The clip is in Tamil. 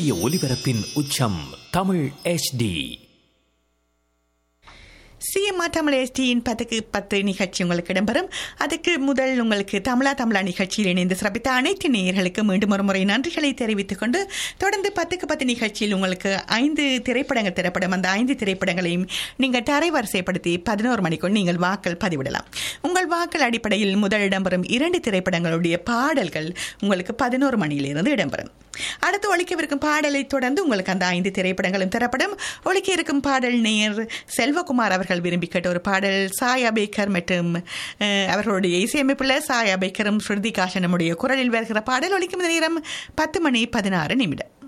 சூரிய ஒளிபரப்பின் உச்சம் தமிழ் HD. சிஎம்ஆர் தமிழ் எஸ்டியின் 10க்கு 10 நிகழ்ச்சி உங்களுக்கு இடம்பெறும். அதுக்கு முதல் உங்களுக்கு தமிழா நிகழ்ச்சியில் இணைந்து சிறப்பித்த அனைத்து நேயர்களுக்கு மீண்டும் ஒரு முறை நன்றிகளை தெரிவித்துக் கொண்டு தொடர்ந்து 10க்கு 10 நிகழ்ச்சியில் உங்களுக்கு 5 திரைப்படங்கள் தரப்படும். அந்த 5 திரைப்படங்களையும் நீங்கள் தரைவரிசைப்படுத்தி 11 மணிக்குள் நீங்கள் வாக்கள் பதிவிடலாம். உங்கள் வாக்கள் அடிப்படையில் முதல் இடம்பெறும் 2 திரைப்படங்களுடைய பாடல்கள் உங்களுக்கு 11 மணியிலிருந்து இடம்பெறும். அடுத்து ஒலிக்கவிருக்கும் பாடலை தொடர்ந்து உங்களுக்கு அந்த 5 திரைப்படங்களும் தரப்படும். ஒலிக்க இருக்கும் பாடல் நேயர் செல்வகுமார் அவர்கள் விரும்பி கேட்ட ஒரு பாடல். சாயா பேக்கர் மற்றும் அவர்களுடைய இசையமைப்புள்ள சாயா பேக்கரும் ஸ்ருதி காஷனமுடைய குரலில் வருகிற பாடல் ஒலிக்கும் நேரம் 10:16.